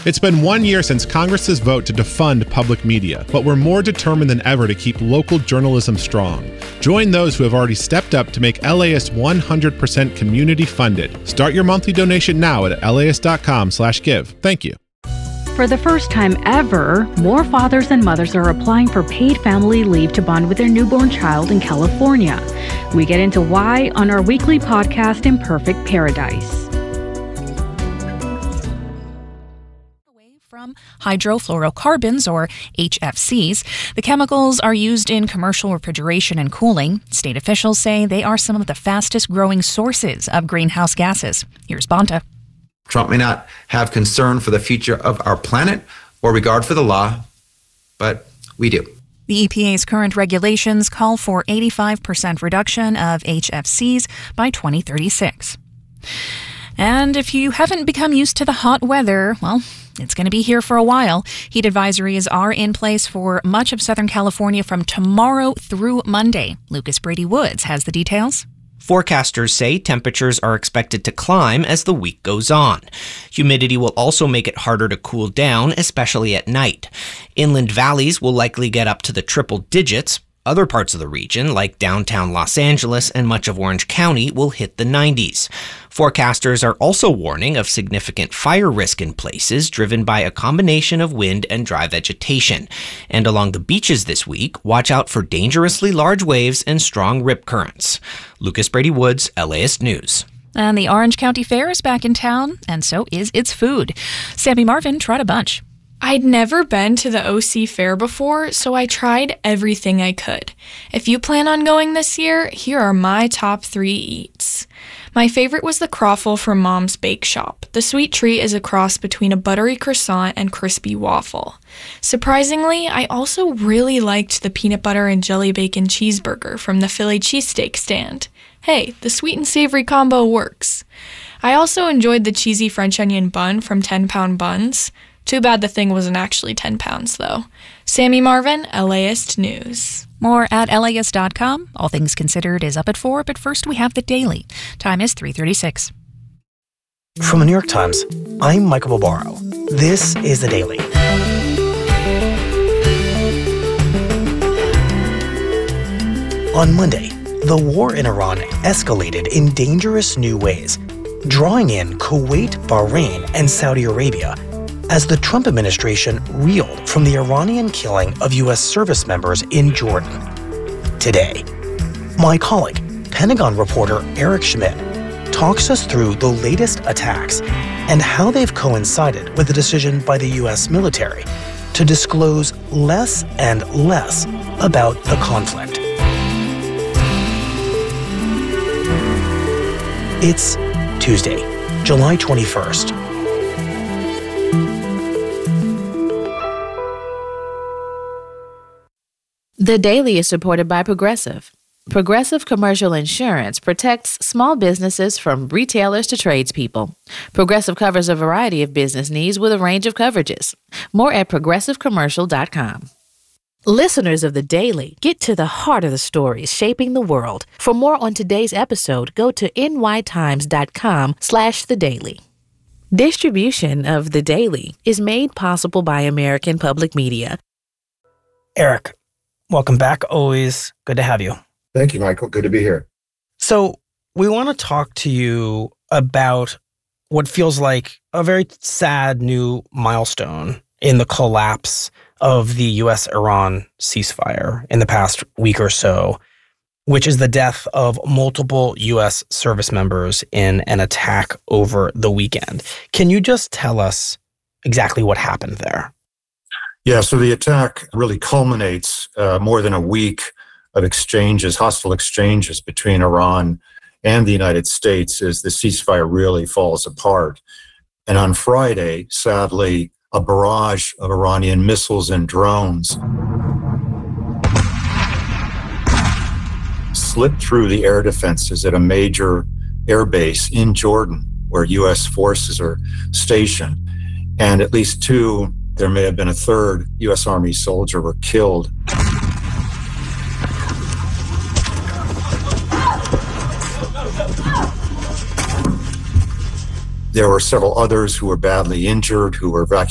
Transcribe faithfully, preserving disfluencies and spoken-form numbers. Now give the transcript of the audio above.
It's been one year since Congress's vote to defund public media, but we're more determined than ever to keep local journalism strong. Join those who have already stepped up to make L A S one hundred percent community funded. Start your monthly donation now at L A S dot com slash give. Thank you. For the first time ever, more fathers and mothers are applying for paid family leave to bond with their newborn child in California. We get into why on our weekly podcast, Imperfect Paradise. From hydrofluorocarbons, or H F Cs. The chemicals are used in commercial refrigeration and cooling. State officials say they are some of the fastest growing sources of greenhouse gases. Here's Bonta. Trump may not have concern for the future of our planet or regard for the law, but we do. The E P A's current regulations call for eighty-five percent reduction of H F Cs by twenty thirty-six. And if you haven't become used to the hot weather, well, it's going to be here for a while. Heat advisories are in place for much of Southern California from tomorrow through Monday. Lucas Brady Woods has the details. Forecasters say temperatures are expected to climb as the week goes on. Humidity will also make it harder to cool down, especially at night. Inland valleys will likely get up to the triple digits. Other parts of the region, like downtown Los Angeles and much of Orange County, will hit the nineties. Forecasters are also warning of significant fire risk in places driven by a combination of wind and dry vegetation. And along the beaches this week, watch out for dangerously large waves and strong rip currents. Lucas Brady Woods, L A S News. And the Orange County Fair is back in town, and so is its food. Sammy Marvin tried a bunch. I'd never been to the O C Fair before, so I tried everything I could. If you plan on going this year, here are my top three eats. My favorite was the croffle from Mom's Bake Shop. The sweet treat is a cross between a buttery croissant and crispy waffle. Surprisingly, I also really liked the peanut butter and jelly bacon cheeseburger from the Philly cheesesteak stand. Hey, the sweet and savory combo works. I also enjoyed the cheesy French onion bun from ten pound Buns. Too bad the thing wasn't actually ten pounds, though. Sammy Marvin, L A S News. More at L A S dot com. All Things Considered is up at four, but first we have the Daily. Time is three thirty-six. From the New York Times, I'm Michael Barbaro. This is the Daily. On Monday, the war in Iran escalated in dangerous new ways, drawing in Kuwait, Bahrain, and Saudi Arabia as the Trump administration reeled from the Iranian killing of U S service members in Jordan. Today, my colleague, Pentagon reporter Eric Schmidt, talks us through the latest attacks and how they've coincided with the decision by the U S military to disclose less and less about the conflict. It's Tuesday, July twenty-first. The Daily is supported by Progressive. Progressive Commercial Insurance protects small businesses from retailers to tradespeople. Progressive covers a variety of business needs with a range of coverages. More at progressive commercial dot com. Listeners of The Daily, get to the heart of the stories shaping the world. For more on today's episode, go to n y times dot com slash the daily. Distribution of The Daily is made possible by American Public Media. Eric, welcome back. Always good to have you. Thank you, Michael. Good to be here. So we want to talk to you about what feels like a very sad new milestone in the collapse of the U S Iran ceasefire in the past week or so, which is the death of multiple U S service members in an attack over the weekend. Can you just tell us exactly what happened there? Yeah, so the attack really culminates uh, more than a week of exchanges, hostile exchanges between Iran and the United States as the ceasefire really falls apart. And on Friday, sadly, a barrage of Iranian missiles and drones slipped through the air defenses at a major air base in Jordan, where U S forces are stationed. And at least two, there may have been a third, U S Army soldier were killed. There were several others who were badly injured, who were evacuated